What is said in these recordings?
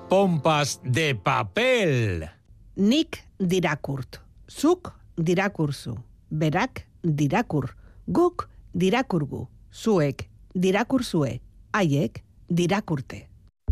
pompas de papel. Nik dirakurt, zuk dirakurzu, berak dirakur, guk dirakurgu, zuek dirakurzue, haiek dirakurte.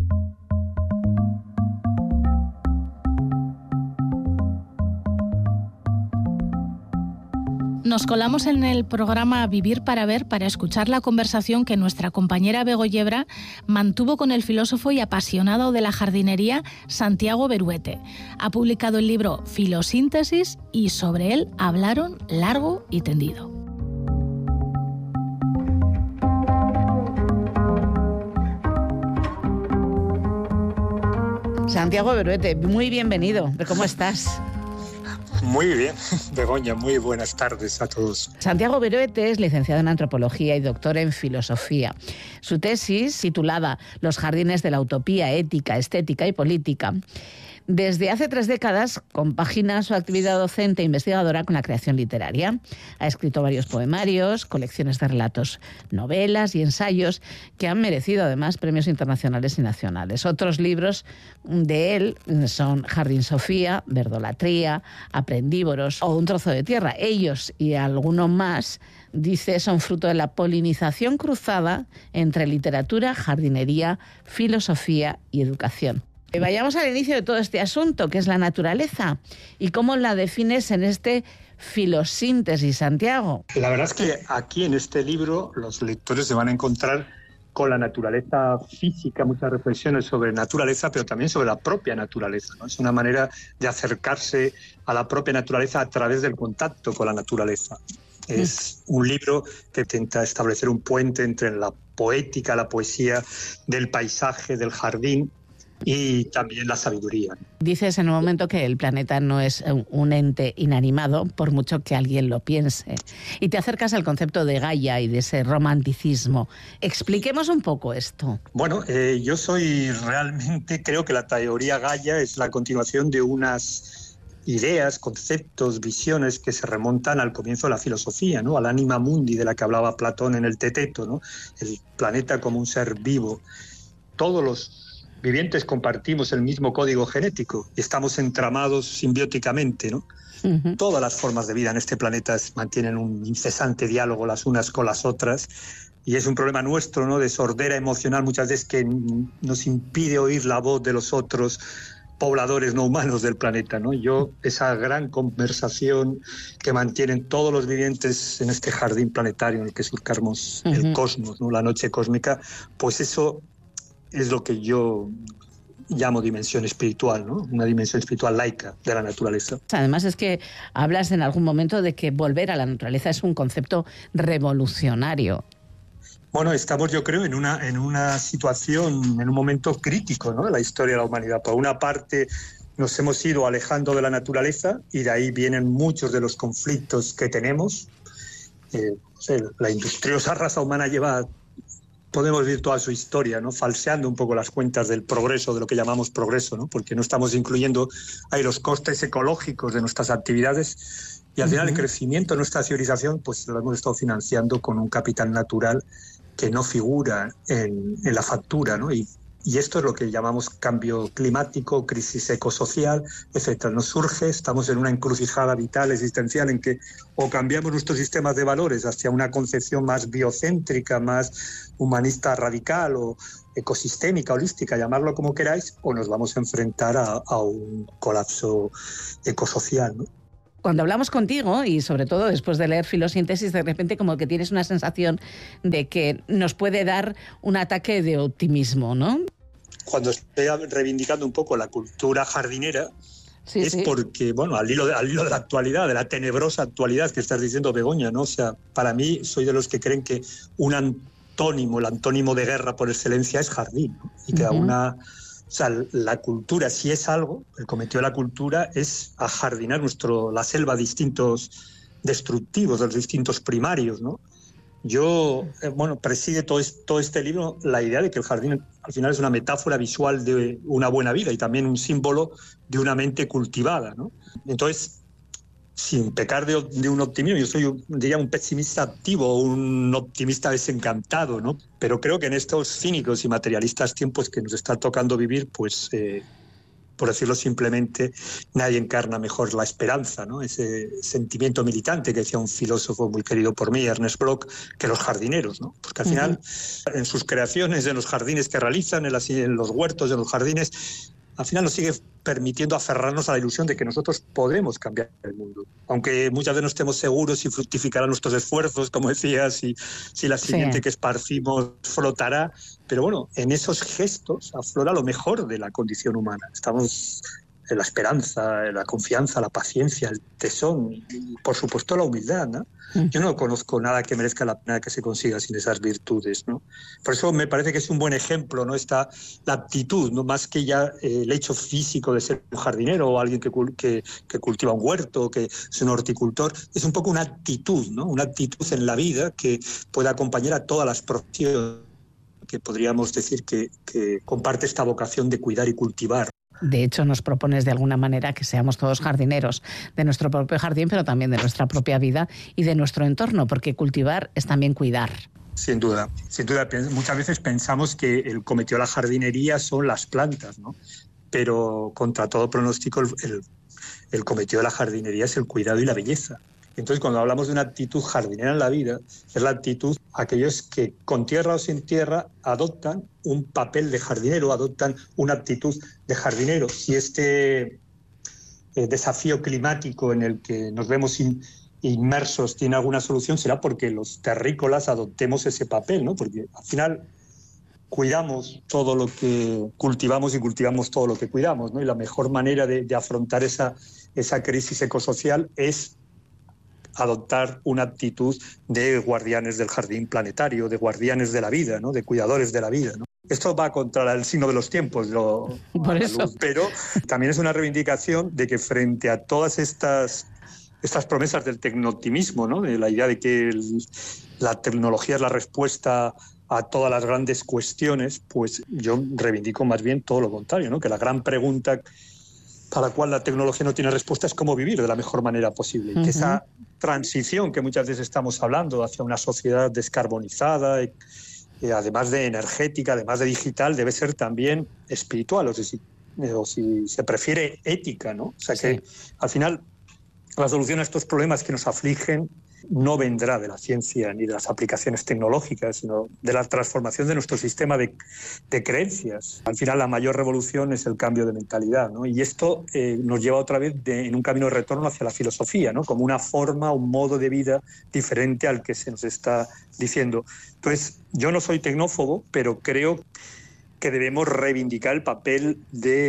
Nos colamos en el programa Vivir para Ver para escuchar la conversación que nuestra compañera Bego Yebra mantuvo con el filósofo y apasionado de la jardinería Santiago Beruete. Ha publicado el libro Filosíntesis y sobre él hablaron largo y tendido. Santiago Beruete, muy bienvenido. ¿Cómo estás? Muy bien, Begoña, muy buenas tardes a todos. Santiago Beruete es licenciado en Antropología y doctor en Filosofía. Su tesis, titulada Los jardines de la utopía ética, estética y política, desde hace 3 décadas compagina su actividad docente e investigadora con la creación literaria. Ha escrito varios poemarios, colecciones de relatos, novelas y ensayos que han merecido además premios internacionales y nacionales. Otros libros de él son Jardín Sofía, Verdolatría, Aprendívoros o Un trozo de tierra. Ellos y algunos más, dice, son fruto de la polinización cruzada entre literatura, jardinería, filosofía y educación. Vayamos al inicio de todo este asunto, que es la naturaleza, y cómo la defines en este Filosíntesis, Santiago. La verdad es que aquí en este libro los lectores se van a encontrar con la naturaleza física, muchas reflexiones sobre naturaleza, pero también sobre la propia naturaleza, ¿no? Es una manera de acercarse a la propia naturaleza a través del contacto con la naturaleza. Es un libro que intenta establecer un puente entre la poética, la poesía del paisaje, del jardín, y también la sabiduría. Dices en un momento que el planeta no es un ente inanimado, por mucho que alguien lo piense. Y te acercas al concepto de Gaia y de ese romanticismo. Expliquemos un poco esto. Bueno, yo creo que la teoría Gaia es la continuación de unas ideas, conceptos, visiones que se remontan al comienzo de la filosofía, ¿no? Al anima mundi de la que hablaba Platón en el Teteto, ¿no? El planeta como un ser vivo. Todos los vivientes compartimos el mismo código genético y estamos entramados simbióticamente, ¿no? Uh-huh. Todas las formas de vida en este planeta mantienen un incesante diálogo las unas con las otras, y es un problema nuestro, ¿no?, de sordera emocional muchas veces que nos impide oír la voz de los otros pobladores no humanos del planeta, ¿no? Esa gran conversación que mantienen todos los vivientes en este jardín planetario en el que surcamos uh-huh. el cosmos, ¿no?, la noche cósmica, pues eso es lo que yo llamo dimensión espiritual, ¿no? Una dimensión espiritual laica de la naturaleza. Además es que hablas en algún momento de que volver a la naturaleza es un concepto revolucionario. Bueno, estamos, yo creo, en una situación, en un momento crítico, ¿no?, de la historia de la humanidad. Por una parte, nos hemos ido alejando de la naturaleza y de ahí vienen muchos de los conflictos que tenemos. La industriosa raza humana podemos ver toda su historia, ¿no?, falseando un poco las cuentas del progreso, de lo que llamamos progreso, ¿no?, porque no estamos incluyendo ahí los costes ecológicos de nuestras actividades, y al final el crecimiento de nuestra civilización pues lo hemos estado financiando con un capital natural que no figura en la factura, ¿no? Y esto es lo que llamamos cambio climático, crisis ecosocial, etcétera. Nos surge, estamos en una encrucijada vital, existencial, en que o cambiamos nuestros sistemas de valores hacia una concepción más biocéntrica, más humanista radical o ecosistémica, holística, llamarlo como queráis, o nos vamos a enfrentar a un colapso ecosocial, ¿no? Cuando hablamos contigo, y sobre todo después de leer Filosíntesis, de repente como que tienes una sensación de que nos puede dar un ataque de optimismo, ¿no? Cuando estoy reivindicando un poco la cultura jardinera, sí, porque, bueno, al hilo de la actualidad, de la tenebrosa actualidad que estás diciendo, Begoña, ¿no? O sea, para mí soy de los que creen que el antónimo de guerra por excelencia es jardín, ¿no? Y que o sea, la cultura, si es algo, el cometido de la cultura es ajardinar la selva de distintos destructivos, de los distintos primarios, ¿no? Preside todo este libro la idea de que el jardín al final es una metáfora visual de una buena vida y también un símbolo de una mente cultivada, ¿no? Entonces, sin pecar de un optimismo, yo soy, diría, un pesimista activo, un optimista desencantado, ¿no? Pero creo que en estos cínicos y materialistas tiempos que nos está tocando vivir, pues, por decirlo simplemente, nadie encarna mejor la esperanza, ¿no? Ese sentimiento militante que decía un filósofo muy querido por mí, Ernest Bloch, que los jardineros, ¿no? Porque al final, en sus creaciones, en los jardines que realizan, en los huertos, en los jardines, al final nos sigue permitiendo aferrarnos a la ilusión de que nosotros podemos cambiar el mundo. Aunque muchas veces no estemos seguros si fructificarán nuestros esfuerzos, como decías, si la simiente que esparcimos flotará. Pero bueno, en esos gestos aflora lo mejor de la condición humana. Estamos en la esperanza, en la confianza, la paciencia, el tesón y, por supuesto, la humildad, ¿no? Yo no conozco nada que merezca la pena que se consiga sin esas virtudes, ¿no? Por eso me parece que es un buen ejemplo, ¿no? La actitud, ¿no? Más que ya el hecho físico de ser un jardinero o alguien que cultiva un huerto, que es un horticultor, es un poco una actitud, ¿no? Una actitud en la vida que puede acompañar a todas las profesiones, que podríamos decir que comparte esta vocación de cuidar y cultivar. De hecho, nos propones de alguna manera que seamos todos jardineros de nuestro propio jardín, pero también de nuestra propia vida y de nuestro entorno, porque cultivar es también cuidar. Sin duda. Muchas veces pensamos que el cometido de la jardinería son las plantas, ¿no? Pero contra todo pronóstico, el cometido de la jardinería es el cuidado y la belleza. Entonces, cuando hablamos de una actitud jardinera en la vida, es la actitud aquellos que, con tierra o sin tierra, adoptan un papel de jardinero, adoptan una actitud de jardinero. Si este desafío climático en el que nos vemos inmersos tiene alguna solución, será porque los terrícolas adoptemos ese papel, ¿no? Porque al final cuidamos todo lo que cultivamos y cultivamos todo lo que cuidamos, ¿no? Y la mejor manera de afrontar esa crisis ecosocial es adoptar una actitud de guardianes del jardín planetario, de guardianes de la vida, ¿no? De cuidadores de la vida, ¿no? Esto va contra el signo de los tiempos, por eso. Pero también es una reivindicación de que frente a todas estas promesas del tecnooptimismo, ¿no? De la idea de que la tecnología es la respuesta a todas las grandes cuestiones, pues yo reivindico más bien todo lo contrario, ¿no? Que la gran pregunta para la cual la tecnología no tiene respuesta es cómo vivir de la mejor manera posible. Que esa transición que muchas veces estamos hablando hacia una sociedad descarbonizada, además de energética, además de digital, debe ser también espiritual, o si se prefiere ética, ¿no? O sea que al final la solución a estos problemas que nos afligen no vendrá de la ciencia ni de las aplicaciones tecnológicas, sino de la transformación de nuestro sistema de creencias. Al final la mayor revolución es el cambio de mentalidad, ¿no? Y esto nos lleva otra vez en un camino de retorno hacia la filosofía, ¿no? Como una forma, un modo de vida diferente al que se nos está diciendo. Entonces, yo no soy tecnófobo, pero creo que debemos reivindicar el papel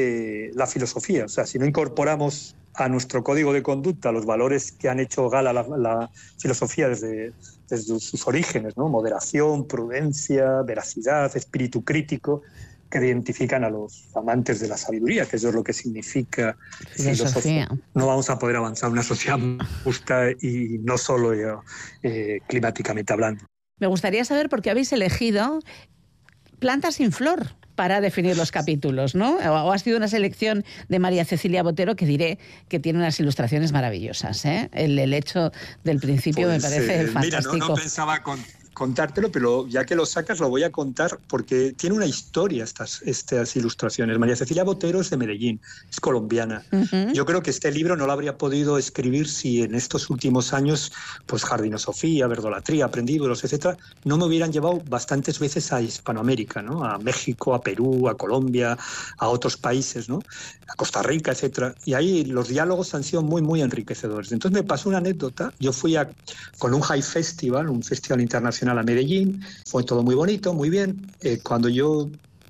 de la filosofía. O sea, si no incorporamos a nuestro código de conducta los valores que han hecho gala la filosofía desde sus orígenes, ¿no? Moderación, prudencia, veracidad, espíritu crítico, que identifican a los amantes de la sabiduría, que eso es lo que significa filosofía. No vamos a poder avanzar en una sociedad justa y no solo climáticamente hablando. Me gustaría saber por qué habéis elegido plantas sin flor para definir los capítulos, ¿no? O ha sido una selección de María Cecilia Botero, que diré que tiene unas ilustraciones maravillosas, ¿eh? El hecho del principio pues, me parece fantástico. Mira, no pensaba contártelo, pero ya que lo sacas lo voy a contar porque tiene una historia estas ilustraciones. María Cecilia Botero es de Medellín, es colombiana. Yo creo que este libro no lo habría podido escribir si en estos últimos años, pues jardinosofía, verdolatría, aprendíbulos, etcétera, no me hubieran llevado bastantes veces a Hispanoamérica, ¿no? A México, a Perú, a Colombia, a otros países, ¿no? A Costa Rica, etcétera. Y ahí los diálogos han sido muy, muy enriquecedores. Entonces me pasó una anécdota. Yo fui con un High Festival, un festival internacional a Medellín, fue todo muy bonito, muy bien. Cuando yo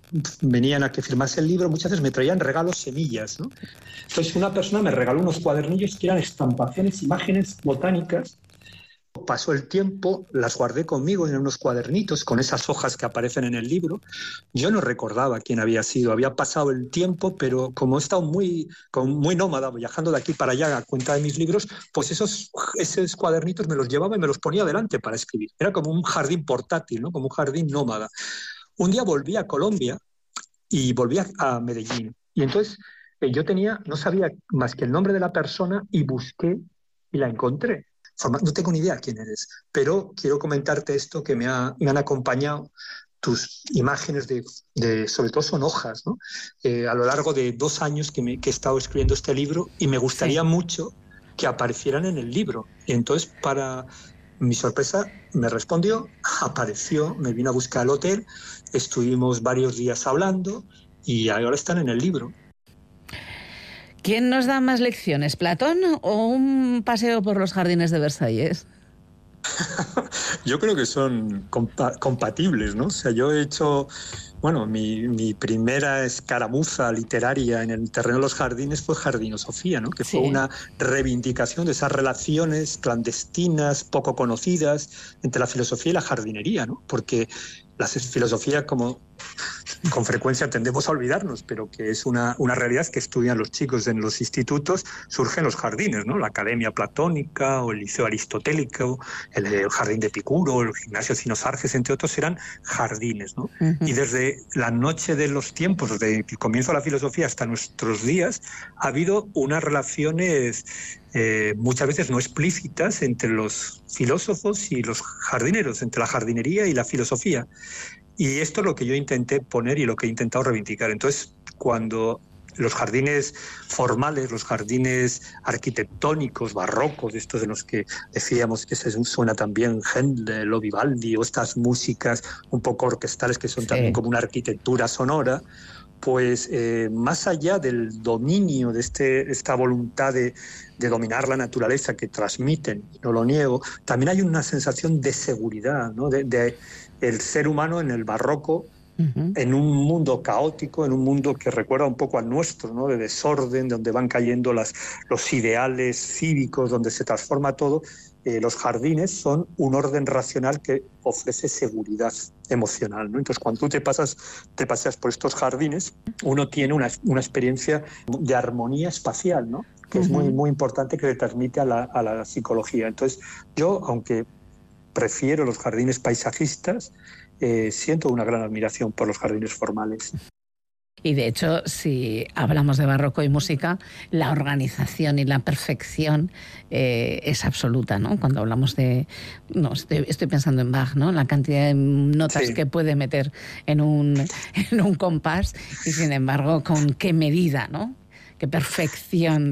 venían a que firmase el libro, muchas veces me traían regalos, semillas, ¿no? Entonces una persona me regaló unos cuadernillos que eran estampaciones, imágenes botánicas. Pasó el tiempo, las guardé conmigo en unos cuadernitos con esas hojas que aparecen en el libro. Yo no recordaba quién había sido, había pasado el tiempo, pero como he estado muy nómada, viajando de aquí para allá a cuenta de mis libros, pues esos cuadernitos me los llevaba y me los ponía delante para escribir. Era como un jardín portátil, ¿no? Como un jardín nómada. Un día volví a Colombia y volví a Medellín. Y entonces no sabía más que el nombre de la persona y busqué y la encontré. No tengo ni idea quién eres, pero quiero comentarte esto que me han acompañado tus imágenes sobre todo son hojas, ¿no? A lo largo de 2 años que he estado escribiendo este libro, y me gustaría mucho que aparecieran en el libro. Y entonces, para mi sorpresa, me respondió, apareció, me vino a buscar al hotel, estuvimos varios días hablando y ahora están en el libro. ¿Quién nos da más lecciones, Platón o un paseo por los jardines de Versalles? Yo creo que son compatibles, ¿no? O sea, yo he hecho, bueno, mi primera escaramuza literaria en el terreno de los jardines fue Jardinosofía, ¿no? Que fue una reivindicación de esas relaciones clandestinas, poco conocidas, entre la filosofía y la jardinería, ¿no? Porque la filosofía, como con frecuencia tendemos a olvidarnos, pero que es una realidad que estudian los chicos en los institutos, surgen los jardines, ¿no? La Academia Platónica o el Liceo Aristotélico, el Jardín de Epicuro, el Gimnasio Cinosarges, entre otros, eran jardines, ¿no? Uh-huh. Y desde la noche de los tiempos, desde el comienzo de la filosofía hasta nuestros días, ha habido unas relaciones muchas veces no explícitas entre los filósofos y los jardineros, entre la jardinería y la filosofía. Y esto es lo que yo intenté poner y lo que he intentado reivindicar. Entonces, cuando los jardines formales, los jardines arquitectónicos, barrocos, estos de los que decíamos que se suena también Händel o Vivaldi, o estas músicas un poco orquestales que son también como una arquitectura sonora, pues más allá del dominio de esta voluntad de dominar la naturaleza que transmiten, no lo niego, también hay una sensación de seguridad, ¿no? de el ser humano en el barroco, uh-huh, en un mundo caótico, en un mundo que recuerda un poco al nuestro, ¿no? De desorden, donde van cayendo los ideales cívicos, donde se transforma todo. Los jardines son un orden racional que ofrece seguridad emocional, ¿no? Entonces, cuando tú te paseas por estos jardines, uno tiene una experiencia de armonía espacial, ¿no? Que es muy, muy importante, que le transmite a la psicología. Entonces, yo, aunque prefiero los jardines paisajistas, siento una gran admiración por los jardines formales. Y de hecho, si hablamos de barroco y música, la organización y la perfección es absoluta, ¿no? Cuando hablamos de... No, estoy pensando en Bach, ¿no? La cantidad de notas que puede meter en un compás, y sin embargo, con qué medida, ¿no? Qué perfección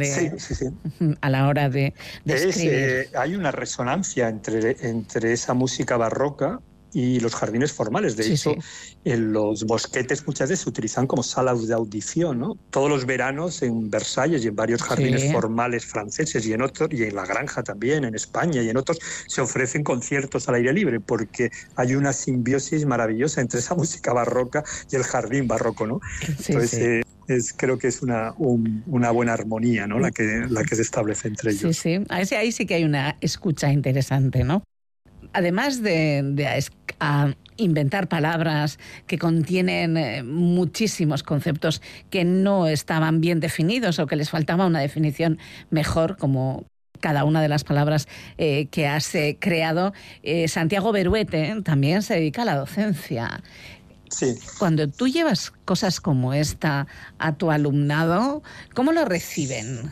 a la hora de escribir. Hay una resonancia entre esa música barroca y los jardines formales. De hecho, en los bosquetes muchas veces se utilizan como salas de audición, ¿no? Todos los veranos en Versalles y en varios jardines formales franceses y en otros, y en La Granja también, en España y en otros, se ofrecen conciertos al aire libre, porque hay una simbiosis maravillosa entre esa música barroca y el jardín barroco, ¿no? Entonces, creo que es una buena armonía, ¿no? la que se establece entre ellos. Sí. Ahí sí que hay una escucha interesante, ¿no? Además de inventar palabras que contienen muchísimos conceptos que no estaban bien definidos o que les faltaba una definición mejor, como cada una de las palabras que has creado, Santiago Beruete también se dedica a la docencia. Sí. Cuando tú llevas cosas como esta a tu alumnado, ¿cómo lo reciben?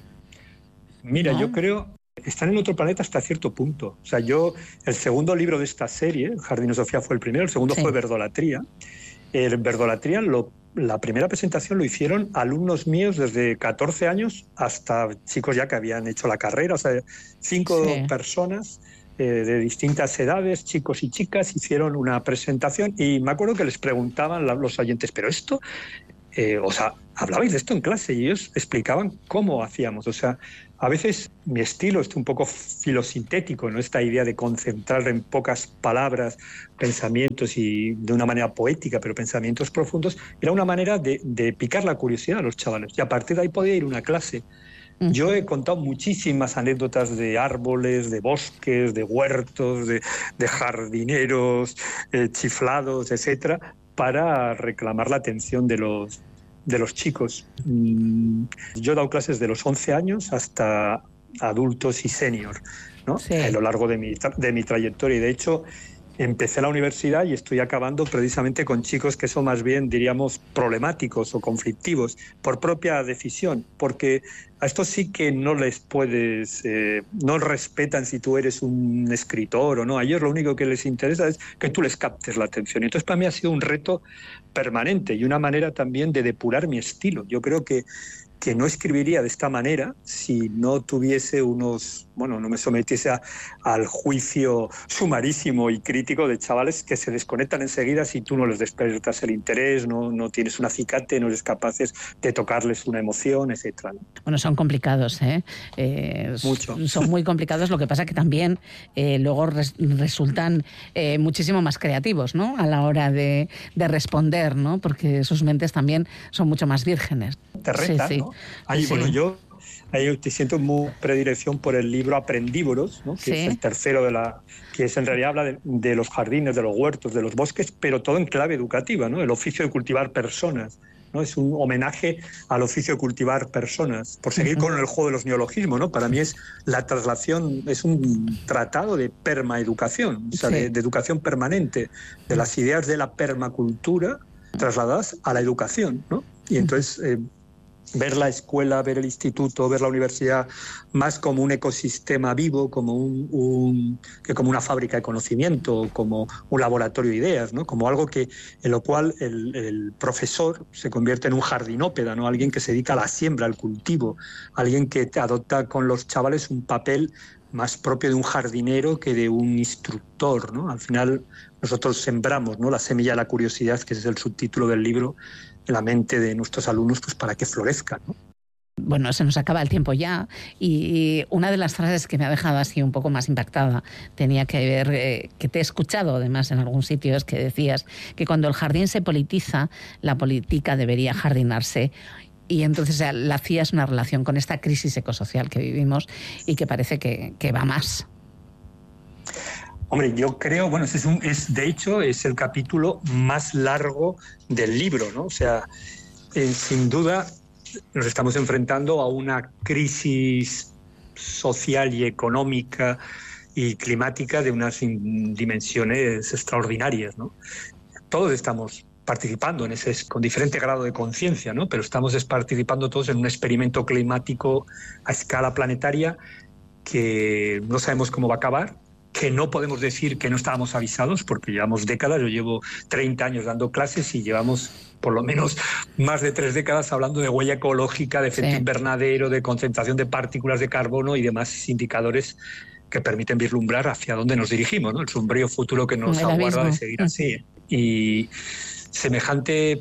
Mira, ¿no? Yo creo... Están en otro planeta hasta cierto punto. O sea, el segundo libro de esta serie, Jardinosofía, fue el primero, el segundo fue Verdolatría. Verdolatría, la primera presentación lo hicieron alumnos míos desde 14 años hasta chicos ya que habían hecho la carrera, o sea, 5 personas de distintas edades, chicos y chicas, hicieron una presentación y me acuerdo que les preguntaban los oyentes, ¿pero esto...? Hablabais de esto en clase y ellos explicaban cómo hacíamos. O sea, a veces mi estilo es un poco filosintético, ¿no? Esta idea de concentrar en pocas palabras pensamientos y de una manera poética, pero pensamientos profundos, era una manera de picar la curiosidad a los chavales. Y a partir de ahí podía ir a una clase. Yo he contado muchísimas anécdotas de árboles, de bosques, de huertos, de jardineros, chiflados, etcétera, para reclamar la atención de los chicos. Yo he dado clases de los 11 años hasta adultos y senior, ¿no? A lo largo de mi trayectoria. Y de hecho, empecé la universidad y estoy acabando precisamente con chicos que son más bien, diríamos, problemáticos o conflictivos por propia decisión, porque a estos sí que no les puedes, no respetan si tú eres un escritor o no. A ellos lo único que les interesa es que tú les captes la atención. Entonces para mí ha sido un reto permanente y una manera también de depurar mi estilo. Yo creo que no escribiría de esta manera si no tuviese no me sometiese al juicio sumarísimo y crítico de chavales que se desconectan enseguida si tú no les despiertas el interés, no tienes un acicate, no eres capaces de tocarles una emoción, etcétera. Bueno, son complicados, ¿eh? Mucho. Son muy complicados, lo que pasa que también luego resultan muchísimo más creativos, ¿no? A la hora de responder, ¿no? Porque sus mentes también son mucho más vírgenes. Te retan, sí, ¿no? Bueno, yo te siento muy predilección por el libro Aprendívoros, ¿no? Que es el tercero que es en realidad habla de los jardines, de los huertos, de los bosques, pero todo en clave educativa, ¿no? El oficio de cultivar personas, ¿no? Es un homenaje al oficio de cultivar personas, por seguir con el juego de los neologismos, ¿no? Para mí es la traslación, es un tratado de permaeducación, o sea, de educación permanente, de las ideas de la permacultura trasladadas a la educación, ¿no? Y entonces ver la escuela, ver el instituto, ver la universidad más como un ecosistema vivo, como que como una fábrica de conocimiento, como un laboratorio de ideas, ¿no? Como algo en lo cual el profesor se convierte en un jardinópeda, ¿no? Alguien que se dedica a la siembra, al cultivo, alguien que adopta con los chavales un papel más propio de un jardinero que de un instructor, ¿no? Al final nosotros sembramos, ¿no? La semilla de la curiosidad, que ese es el subtítulo del libro, en la mente de nuestros alumnos, pues para que florezcan, ¿no? Bueno, se nos acaba el tiempo ya y una de las frases que me ha dejado así un poco más impactada tenía que ver, que te he escuchado además en algún sitio, es que decías que cuando el jardín se politiza, la política debería jardinarse. Y entonces la hacías una relación con esta crisis ecosocial que vivimos y que parece que va más. Hombre, yo creo, bueno, de hecho es el capítulo más largo del libro, ¿no? O sea, sin duda nos estamos enfrentando a una crisis social y económica y climática de unas dimensiones extraordinarias, ¿no? Todos estamos participando con diferente grado de conciencia, ¿no? Pero estamos participando todos en un experimento climático a escala planetaria que no sabemos cómo va a acabar, que no podemos decir que no estábamos avisados porque llevamos décadas. Yo llevo 30 años dando clases y llevamos por lo menos más de 3 décadas hablando de huella ecológica, de efecto invernadero, de concentración de partículas de carbono y demás indicadores que permiten vislumbrar hacia dónde nos dirigimos, ¿no? El sombrío futuro que nos aguarda de seguir así. Y semejante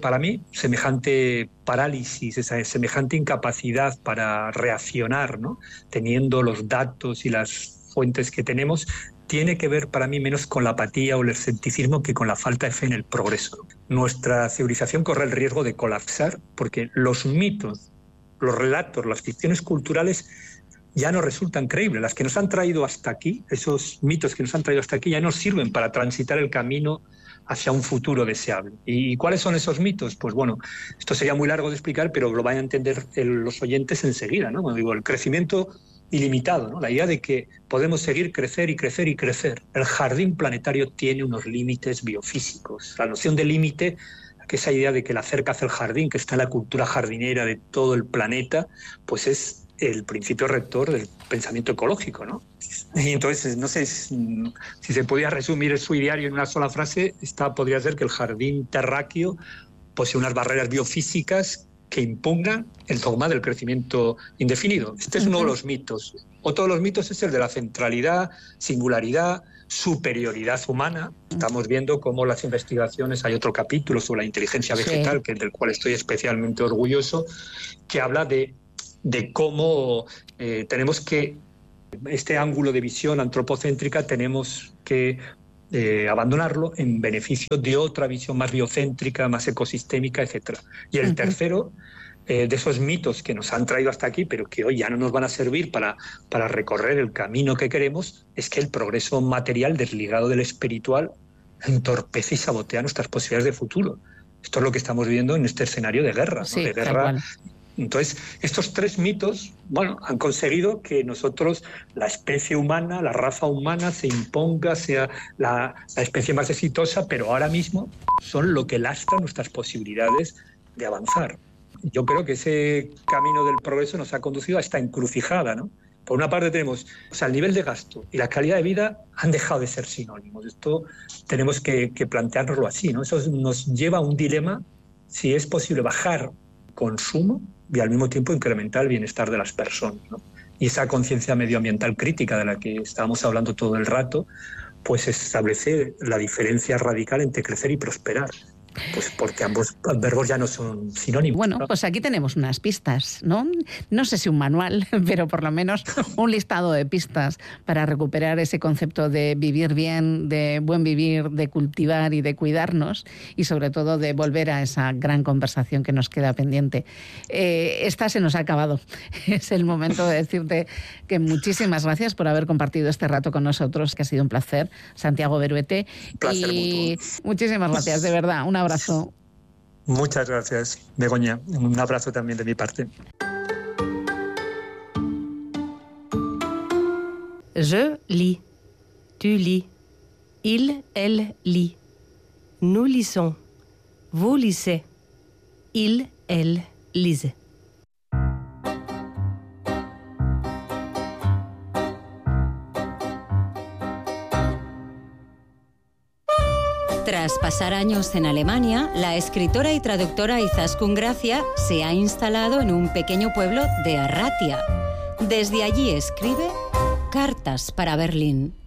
parálisis, semejante incapacidad para reaccionar, ¿no? Teniendo los datos y las fuentes que tenemos, tiene que ver para mí menos con la apatía o el escepticismo que con la falta de fe en el progreso. Nuestra civilización corre el riesgo de colapsar porque los mitos, los relatos, las ficciones culturales ya no resultan creíbles. Las que nos han traído hasta aquí, esos mitos que nos han traído hasta aquí, ya no sirven para transitar el camino hacia un futuro deseable. ¿Y cuáles son esos mitos? Pues bueno, esto sería muy largo de explicar, pero lo van a entender los oyentes enseguida, ¿no? Como digo, el crecimiento ilimitado, ¿no? La idea de que podemos seguir crecer y crecer y crecer. El jardín planetario tiene unos límites biofísicos. La noción de límite, que esa idea de que la cerca hace el jardín, que está en la cultura jardinera de todo el planeta, pues es el principio rector del pensamiento ecológico, ¿no? Y entonces, no sé si se podía resumir su ideario en una sola frase, podría ser que el jardín terráqueo posee unas barreras biofísicas que impugnan el dogma del crecimiento indefinido. Este es uno de los mitos. Otro de los mitos es el de la centralidad, singularidad, superioridad humana. Estamos viendo cómo las investigaciones, hay otro capítulo sobre la inteligencia vegetal, que del cual estoy especialmente orgulloso, que habla de cómo tenemos que, este ángulo de visión antropocéntrica, tenemos que abandonarlo en beneficio de otra visión más biocéntrica, más ecosistémica, etc. Y el tercero de esos mitos que nos han traído hasta aquí, pero que hoy ya no nos van a servir para recorrer el camino que queremos, es que el progreso material desligado del espiritual entorpece y sabotea nuestras posibilidades de futuro. Esto es lo que estamos viendo en este escenario de guerra, ¿no? De guerra Entonces, estos 3 mitos, han conseguido que nosotros, la especie humana, la raza humana, se imponga, sea la especie más exitosa, pero ahora mismo son lo que lastra nuestras posibilidades de avanzar. Yo creo que ese camino del progreso nos ha conducido a esta encrucijada, ¿no? Por una parte tenemos, el nivel de gasto y la calidad de vida han dejado de ser sinónimos. Esto tenemos que planteárnoslo así, ¿no? Eso nos lleva a un dilema, si es posible bajar consumo y al mismo tiempo incrementar el bienestar de las personas, ¿no? Y esa conciencia medioambiental crítica de la que estábamos hablando todo el rato, pues establece la diferencia radical entre crecer y prosperar. Pues porque ambos verbos ya no son sinónimos. Bueno, pues aquí tenemos unas pistas, ¿no? No sé si un manual, pero por lo menos un listado de pistas para recuperar ese concepto de vivir bien, de buen vivir, de cultivar y de cuidarnos, y sobre todo de volver a esa gran conversación que nos queda pendiente. Esta se nos ha acabado. Es el momento de decirte que muchísimas gracias por haber compartido este rato con nosotros, que ha sido un placer, Santiago Beruete. Placer y mutuo. Muchísimas gracias, de verdad. Un abrazo. Muchas gracias, Begoña. Un abrazo también de mi parte. Je lis. Tu lis. Il, elle lit. Nous lisons. Vous lisez. Il, elle lise. Tras pasar años en Alemania, la escritora y traductora Izaskun Gracia se ha instalado en un pequeño pueblo de Arratia. Desde allí escribe Cartas para Berlín.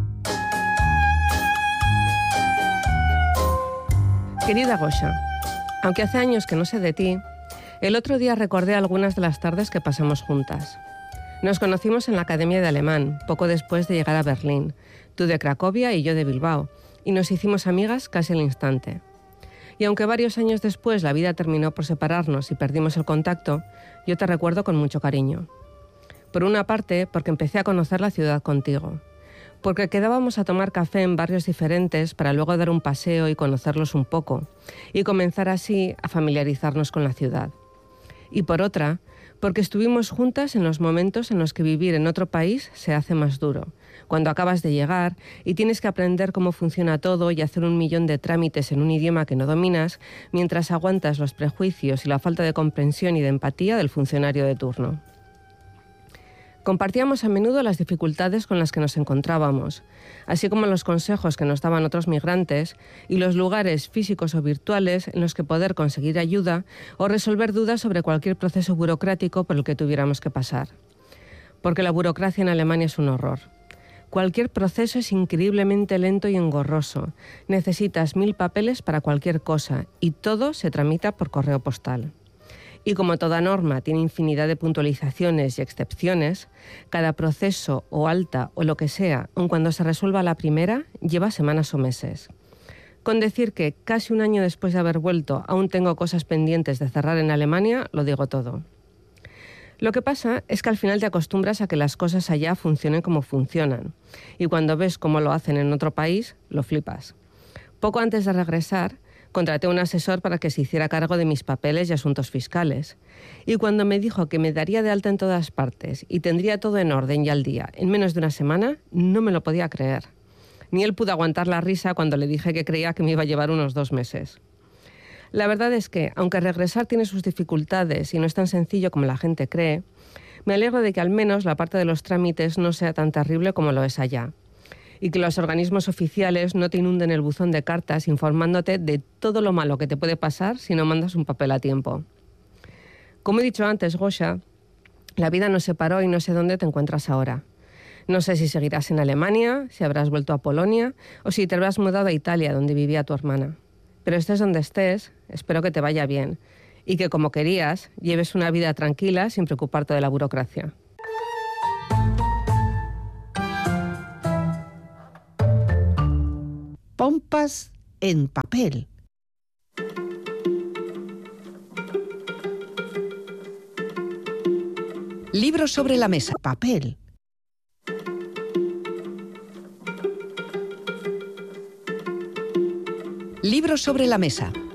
Querida Gosha, aunque hace años que no sé de ti, el otro día recordé algunas de las tardes que pasamos juntas. Nos conocimos en la Academia de Alemán, poco después de llegar a Berlín, tú de Cracovia y yo de Bilbao, y nos hicimos amigas casi al instante. Y aunque varios años después la vida terminó por separarnos y perdimos el contacto, yo te recuerdo con mucho cariño. Por una parte, porque empecé a conocer la ciudad contigo. Porque quedábamos a tomar café en barrios diferentes para luego dar un paseo y conocerlos un poco, y comenzar así a familiarizarnos con la ciudad. Y por otra, porque estuvimos juntas en los momentos en los que vivir en otro país se hace más duro, cuando acabas de llegar y tienes que aprender cómo funciona todo y hacer 1.000.000 de trámites en un idioma que no dominas, mientras aguantas los prejuicios y la falta de comprensión y de empatía del funcionario de turno. Compartíamos a menudo las dificultades con las que nos encontrábamos, así como los consejos que nos daban otros migrantes y los lugares físicos o virtuales en los que poder conseguir ayuda o resolver dudas sobre cualquier proceso burocrático por el que tuviéramos que pasar. Porque la burocracia en Alemania es un horror. Cualquier proceso es increíblemente lento y engorroso. Necesitas 1000 papeles para cualquier cosa y todo se tramita por correo postal. Y como toda norma tiene infinidad de puntualizaciones y excepciones, cada proceso o alta o lo que sea, aun cuando se resuelva la primera, lleva semanas o meses. Con decir que casi un año después de haber vuelto aún tengo cosas pendientes de cerrar en Alemania, lo digo todo. Lo que pasa es que al final te acostumbras a que las cosas allá funcionen como funcionan. Y cuando ves cómo lo hacen en otro país, lo flipas. Poco antes de regresar, contraté a un asesor para que se hiciera cargo de mis papeles y asuntos fiscales. Y cuando me dijo que me daría de alta en todas partes y tendría todo en orden y al día en menos de una semana, no me lo podía creer. Ni él pudo aguantar la risa cuando le dije que creía que me iba a llevar unos 2 meses. La verdad es que, aunque regresar tiene sus dificultades y no es tan sencillo como la gente cree, me alegro de que al menos la parte de los trámites no sea tan terrible como lo es allá. Y que los organismos oficiales no te inunden el buzón de cartas informándote de todo lo malo que te puede pasar si no mandas un papel a tiempo. Como he dicho antes, Gosha, la vida nos separó y no sé dónde te encuentras ahora. No sé si seguirás en Alemania, si habrás vuelto a Polonia o si te habrás mudado a Italia, donde vivía tu hermana. Pero estés donde estés, espero que te vaya bien y que, como querías, lleves una vida tranquila sin preocuparte de la burocracia. Pompas en papel. Libros sobre la mesa. Papel. Libros sobre la mesa.